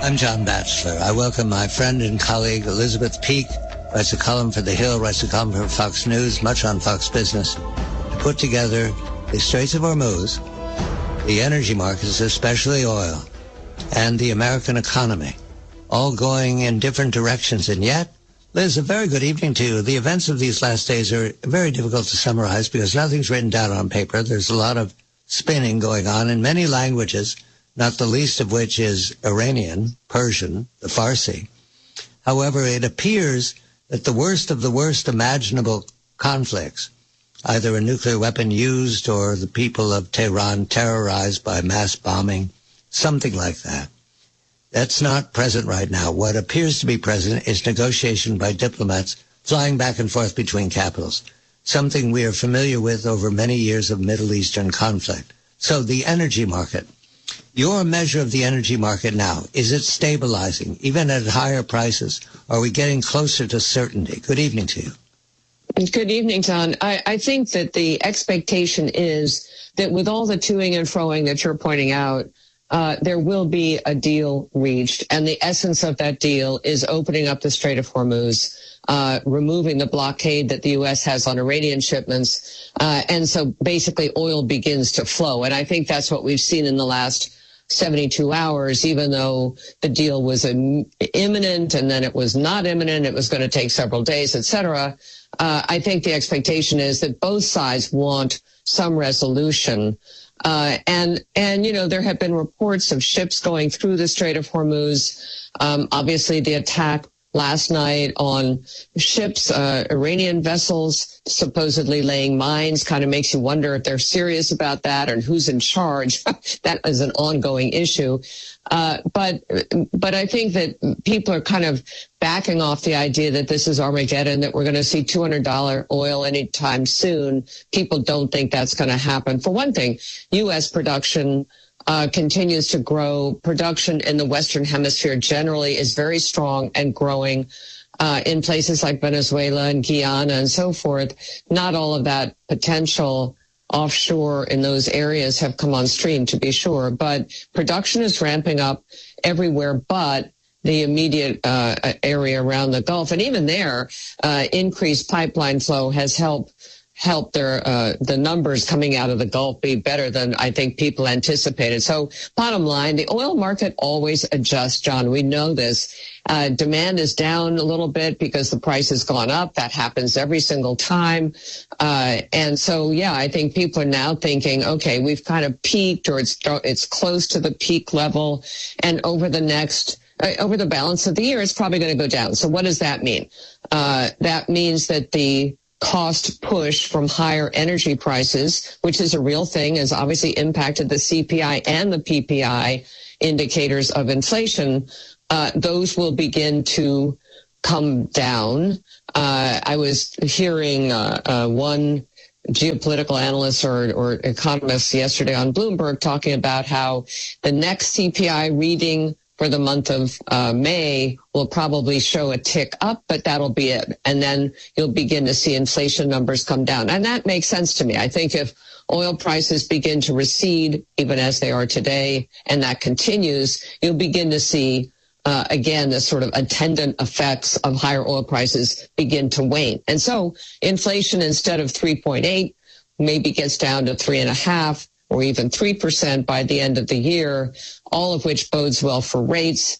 I'm John Batchelor. I welcome my friend and colleague Elizabeth Peake, writes a column for The Hill, writes a column for Fox News, much on Fox Business, to put together the Straits of Hormuz, the energy markets, especially oil, and the American economy, all going in different directions. And yet, Liz, a very good evening to you. The events of these last days are very difficult to summarize because nothing's written down on paper. There's a lot of spinning going on in many languages, not the least of which is Iranian, Persian, the Farsi. However, it appears that the worst of the worst imaginable conflicts, either a nuclear weapon used or the people of Tehran terrorized by mass bombing, something like that, that's not present right now. What appears to be present is negotiation by diplomats flying back and forth between capitals, something we are familiar with over many years of Middle Eastern conflict. So the energy market. Your measure of the energy market now, is it stabilizing, even at higher prices? Are we getting closer to certainty? Good evening to you. Good evening, John. I think that the expectation is that with all the toing and froing that you're pointing out, there will be a deal reached. And the essence of that deal is opening up the Strait of Hormuz, removing the blockade that the U.S. has on Iranian shipments. And so basically oil begins to flow. And I think that's what we've seen in the last 72 hours, even though the deal was imminent and then it was not imminent, it was going to take several days, et cetera. I think the expectation is that both sides want some resolution. And you know, there have been reports of ships going through the Strait of Hormuz. Obviously, the attack last night on ships, Iranian vessels supposedly laying mines, kind of makes you wonder if they're serious about that and who's in charge. That is an ongoing issue. But I think that people are kind of backing off the idea that this is Armageddon, that we're going to see $200 oil anytime soon. People don't think that's going to happen. For one thing, U.S. production continues to grow. Production in the Western Hemisphere generally is very strong and growing in places like Venezuela and Guyana and so forth. Not all of that potential offshore in those areas have come on stream, to be sure, but production is ramping up everywhere but the immediate area around the Gulf. And even there, increased pipeline flow has helped their the numbers coming out of the Gulf be better than I think people anticipated. So bottom line, the oil market always adjusts, John. We know this. Demand is down a little bit because the price has gone up. That happens every single time. And so, yeah, I think people are now thinking, okay, we've kind of peaked, or it's close to the peak level. And over the balance of the year, it's probably going to go down. So what does that mean? That means that the cost push from higher energy prices, which is a real thing, has obviously impacted the CPI and the PPI indicators of inflation. Those will begin to come down. I was hearing one geopolitical analyst or economist yesterday on Bloomberg talking about how the next CPI reading for the month of May will probably show a tick up, but that'll be it. And then you'll begin to see inflation numbers come down. And that makes sense to me. I think if oil prices begin to recede, even as they are today, and that continues, you'll begin to see, again, the sort of attendant effects of higher oil prices begin to wane. And so inflation, instead of 3.8, maybe gets down to 3.5%. or even 3% by the end of the year, all of which bodes well for rates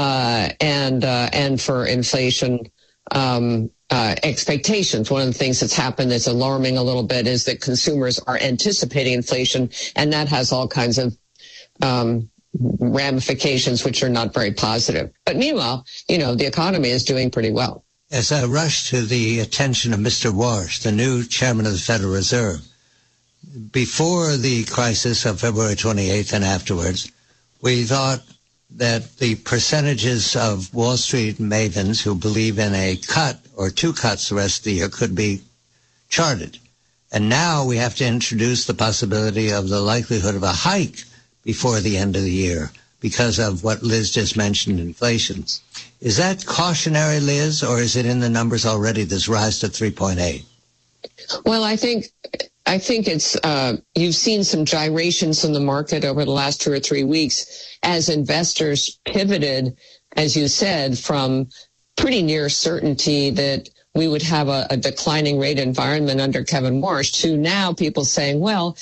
and for inflation expectations. One of the things that's happened that's alarming a little bit is that consumers are anticipating inflation, and that has all kinds of ramifications which are not very positive. But meanwhile, you know, the economy is doing pretty well. As I rush to the attention of Mr. Warsh, the new chairman of the Federal Reserve, before the crisis of February 28th and afterwards, we thought that the percentages of Wall Street mavens who believe in a cut or two cuts the rest of the year could be charted. And now we have to introduce the possibility of the likelihood of a hike before the end of the year because of what Liz just mentioned, inflation. Is that cautionary, Liz, or is it in the numbers already, this rise to 3.8? Well, I think I think it's, you've seen some gyrations in the market over the last 2 or 3 weeks as investors pivoted, as you said, from pretty near certainty that we would have a declining rate environment under Kevin Warsh to now people saying, well,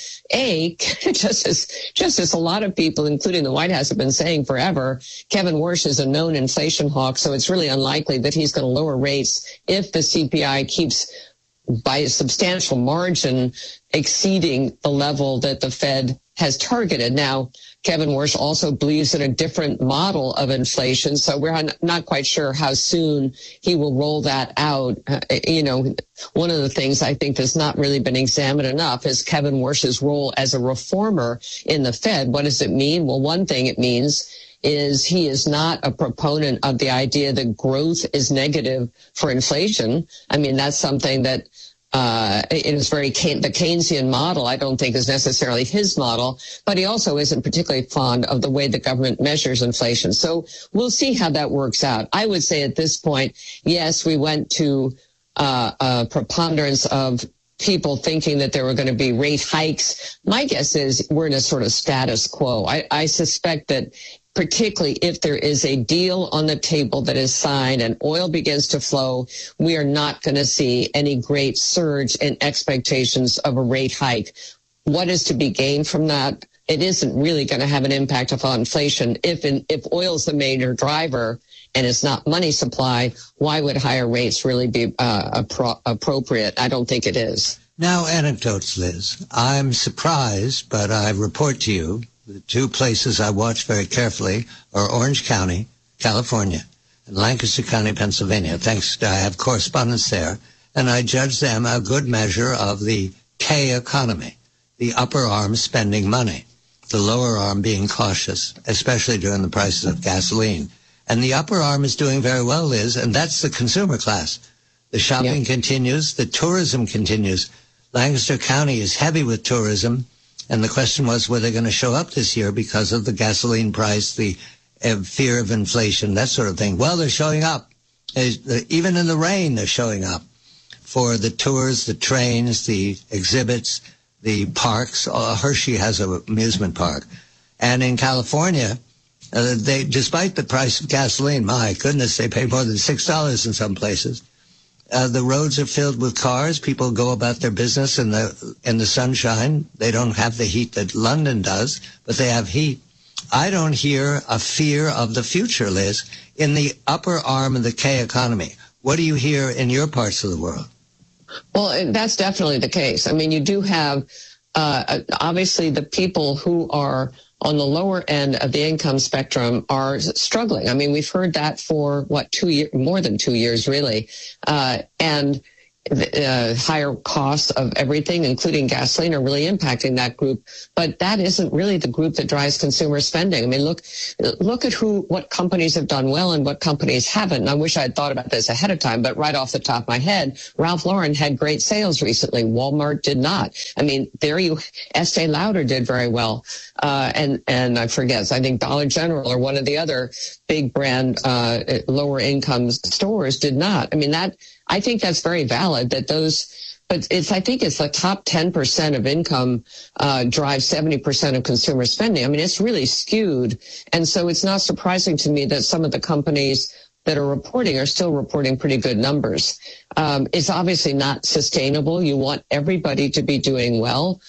just as a lot of people, including the White House, have been saying forever, Kevin Warsh is a known inflation hawk, so it's really unlikely that he's going to lower rates if the CPI keeps by a substantial margin exceeding the level that the Fed has targeted. Now, Kevin Warsh also believes in a different model of inflation, so we're not quite sure how soon he will roll that out. One of the things I think that's not really been examined enough is Kevin Warsh's role as a reformer in the Fed. What does it mean? Well, one thing it means is he is not a proponent of the idea that growth is negative for inflation. I mean, that's something that it is the Keynesian model, I don't think is necessarily his model, but he also isn't particularly fond of the way the government measures inflation. So we'll see how that works out. I would say at this point, yes, we went to a preponderance of people thinking that there were going to be rate hikes. My guess is we're in a sort of status quo. I suspect that particularly if there is a deal on the table that is signed and oil begins to flow, we are not going to see any great surge in expectations of a rate hike. What is to be gained from that? It isn't really going to have an impact upon inflation. If oil is the major driver and it's not money supply, why would higher rates really be appropriate? I don't think it is. Now, anecdotes, Liz. I'm surprised, but I report to you the two places I watch very carefully are Orange County, California, and Lancaster County, Pennsylvania. I have correspondents there, and I judge them a good measure of the K economy, the upper arm spending money, the lower arm being cautious, especially during the prices of gasoline. And the upper arm is doing very well, Liz, and that's the consumer class. The shopping continues, the tourism continues. Lancaster County is heavy with tourism. And the question was, were they going to show up this year because of the gasoline price, the fear of inflation, that sort of thing? Well, they're showing up. Even in the rain, they're showing up for the tours, the trains, the exhibits, the parks. Hershey has an amusement park. And in California, despite the price of gasoline, my goodness, they pay more than $6 in some places. The roads are filled with cars. People go about their business in the sunshine. They don't have the heat that London does, but they have heat. I don't hear a fear of the future, Liz, in the upper arm of the K economy. What do you hear in your parts of the world? Well, that's definitely the case. I mean, you do have, obviously, the people who are on the lower end of the income spectrum are struggling. I mean, we've heard that for more than 2 years, really. And higher costs of everything, including gasoline, are really impacting that group. But that isn't really the group that drives consumer spending. I mean, look at what companies have done well and what companies haven't. And I wish I had thought about this ahead of time, but right off the top of my head, Ralph Lauren had great sales recently. Walmart did not. I mean, Estee Lauder did very well. And I forget, I think Dollar General or one of the other big brand, lower income stores did not. I mean, I think that's very valid that but I think it's the top 10% of income drives 70% of consumer spending. I mean, it's really skewed. And so it's not surprising to me that some of the companies that are still reporting pretty good numbers. It's obviously not sustainable. You want everybody to be doing well.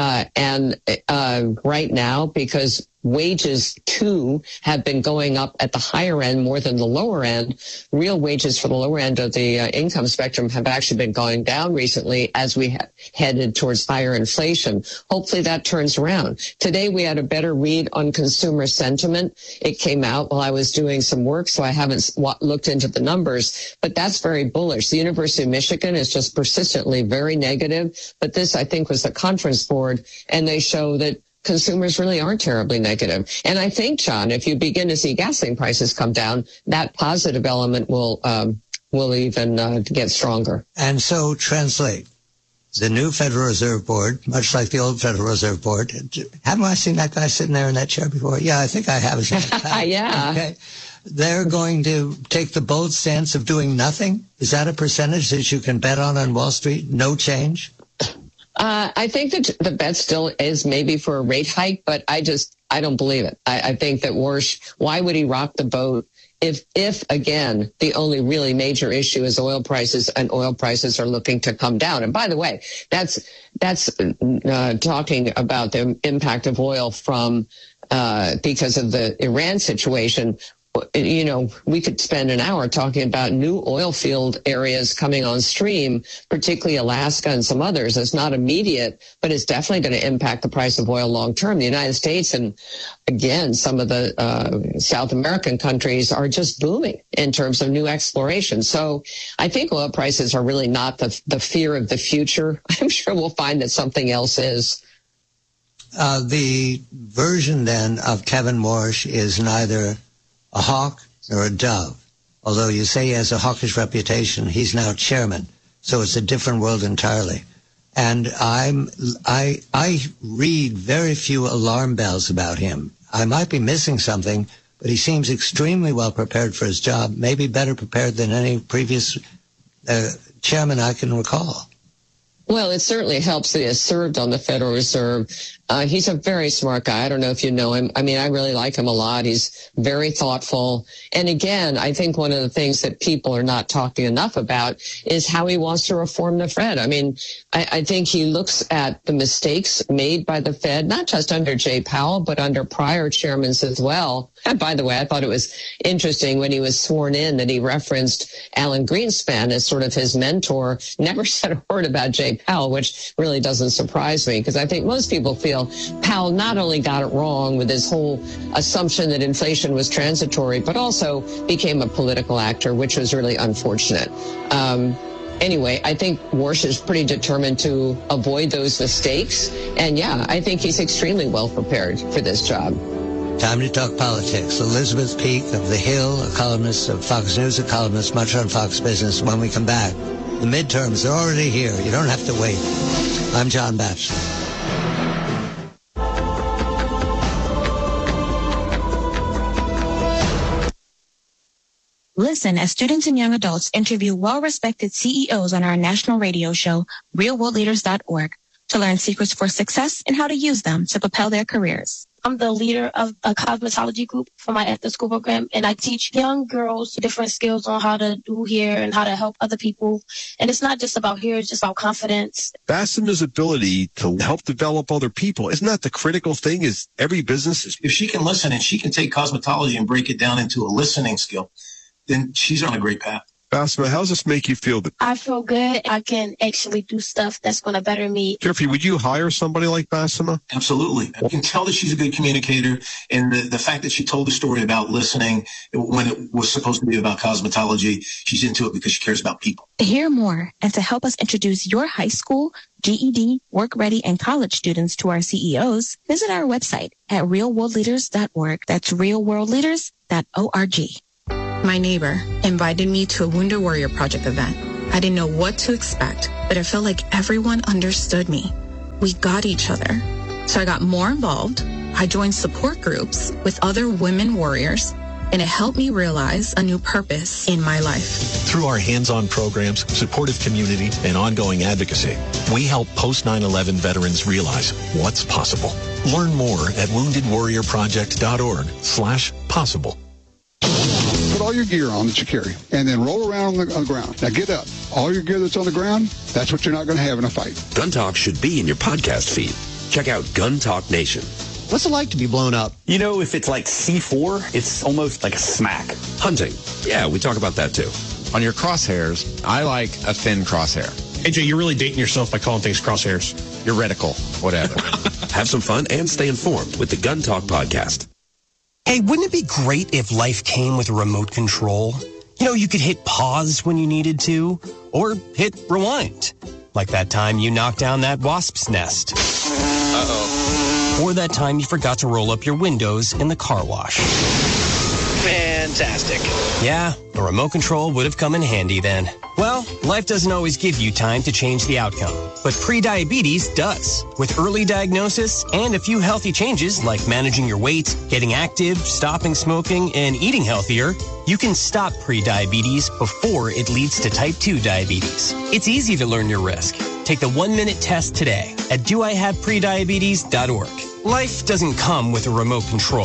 And right now, because wages too have been going up at the higher end more than the lower end, real wages for the lower end of the income spectrum have actually been going down recently as we headed towards higher inflation. Hopefully that turns around. Today we had a better read on consumer sentiment. It came out while I was doing some work, so I haven't looked into the numbers, but that's very bullish. The University of Michigan is just persistently very negative, but this, I think, was the Conference Board, and they show that consumers really aren't terribly negative. And I think, John, if you begin to see gasoline prices come down, that positive element will even get stronger. And so translate. The new Federal Reserve Board, much like the old Federal Reserve Board. Haven't I seen that guy sitting there in that chair before? Yeah, I think I have. Yeah. Okay. They're going to take the bold stance of doing nothing? Is that a percentage that you can bet on Wall Street? No change? I think that the bet still is maybe for a rate hike, but I don't believe it. I think that Warsh, why would he rock the boat if again, the only really major issue is oil prices, and oil prices are looking to come down? And by the way, that's talking about the impact of oil from because of the Iran situation. You know, we could spend an hour talking about new oil field areas coming on stream, particularly Alaska and some others. It's not immediate, but it's definitely going to impact the price of oil long term. The United States and, again, some of the South American countries are just booming in terms of new exploration. So I think oil prices are really not the fear of the future. I'm sure we'll find that something else is. The version, then, of Kevin Warsh is neither a hawk nor a dove. Although you say he has a hawkish reputation, he's now chairman, so it's a different world entirely. And I read very few alarm bells about him. I might be missing something, but he seems extremely well prepared for his job, maybe better prepared than any previous chairman I can recall. Well, it certainly helps that he has served on the Federal Reserve. He's a very smart guy. I don't know if you know him. I mean, I really like him a lot. He's very thoughtful. And again, I think one of the things that people are not talking enough about is how he wants to reform the Fed. I mean, I think he looks at the mistakes made by the Fed, not just under Jay Powell, but under prior chairmen as well. And by the way, I thought it was interesting when he was sworn in that he referenced Alan Greenspan as sort of his mentor, never said a word about Jay Powell, which really doesn't surprise me, because I think most people feel Powell not only got it wrong with his whole assumption that inflation was transitory, but also became a political actor, which was really unfortunate. Anyway, I think Warsh is pretty determined to avoid those mistakes. And yeah, I think he's extremely well prepared for this job. Time to talk politics. Elizabeth Peak of The Hill, a columnist of Fox News, a columnist much on Fox Business. When we come back, the midterms are already here. You don't have to wait. I'm John Batchelor. Listen as students and young adults interview well-respected CEOs on our national radio show, realworldleaders.org, to learn secrets for success and how to use them to propel their careers. I'm the leader of a cosmetology group for my after-school program, and I teach young girls different skills on how to do hair and how to help other people. And it's not just about hair, it's just about confidence. Bassema's ability to help develop other people, isn't that the critical thing? Is every business... If she can listen and she can take cosmetology and break it down into a listening skill, then she's on a great path. Bassema, how does this make you feel? I feel good. I can actually do stuff that's going to better me. Jeffrey, would you hire somebody like Bassema? Absolutely. I can tell that she's a good communicator. And the fact that she told the story about listening when it was supposed to be about cosmetology, she's into it because she cares about people. To hear more and to help us introduce your high school, GED, work-ready, and college students to our CEOs, visit our website at realworldleaders.org. That's realworldleaders.org. My neighbor invited me to a Wounded Warrior Project event. I didn't know what to expect, but it felt like everyone understood me. We got each other. So I got more involved. I joined support groups with other women warriors, and it helped me realize a new purpose in my life. Through our hands-on programs, supportive community, and ongoing advocacy, we help post-9/11 veterans realize what's possible. Learn more at woundedwarriorproject.org/possible. Put all your gear on that you carry, and then roll around on the ground. Now get up. All your gear that's on the ground, that's what you're not going to have in a fight. Gun Talk should be in your podcast feed. Check out Gun Talk Nation. What's it like to be blown up? You know, if it's like C4, it's almost like a smack. Hunting. Yeah, we talk about that too. On your crosshairs, I like a thin crosshair. AJ, you're really dating yourself by calling things crosshairs. Your reticle, whatever. Have some fun and stay informed with the Gun Talk podcast. Hey, wouldn't it be great if life came with a remote control? You know, you could hit pause when you needed to, or hit rewind. Like that time you knocked down that wasp's nest. Uh-oh. Or that time you forgot to roll up your windows in the car wash. Fantastic. Yeah, a remote control would have come in handy then. Well, life doesn't always give you time to change the outcome, but prediabetes does. With early diagnosis and a few healthy changes like managing your weight, getting active, stopping smoking, and eating healthier, you can stop prediabetes before it leads to type 2 diabetes. It's easy to learn your risk. Take the 1-minute test today at doihaveprediabetes.org. Life doesn't come with a remote control.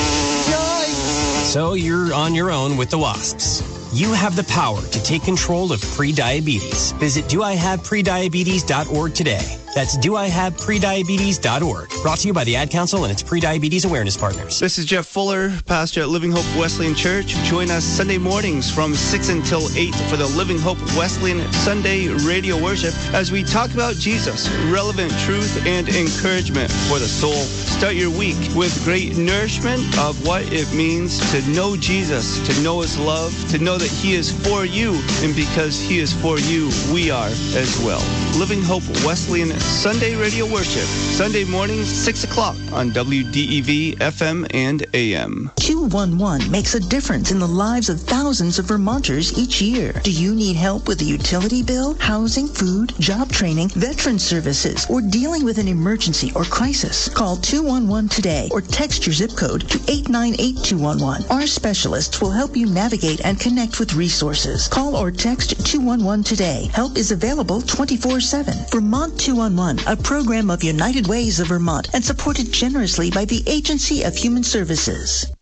So you're on your own with the wasps. You have the power to take control of prediabetes. Visit doihaveprediabetes.org today. That's doihaveprediabetes.org. Brought to you by the Ad Council and its Prediabetes Awareness Partners. This is Jeff Fuller, pastor at Living Hope Wesleyan Church. Join us Sunday mornings from 6 until 8 for the Living Hope Wesleyan Sunday radio worship as we talk about Jesus, relevant truth and encouragement for the soul. Start your week with great nourishment of what it means to know Jesus, to know his love, to know that he is for you, and because he is for you, we are as well. Living Hope Wesleyan Sunday radio worship, Sunday mornings, 6 o'clock on WDEV FM and AM. 211 makes a difference in the lives of thousands of Vermonters each year. Do you need help with a utility bill, housing, food, job training, veteran services, or dealing with an emergency or crisis? Call 211 today or text your zip code to 898211. Our specialists will help you navigate and connect with resources. Call or text 211 today. Help is available 24/7. Vermont 211, a program of United Ways of Vermont and supported generously by the Agency of Human Services.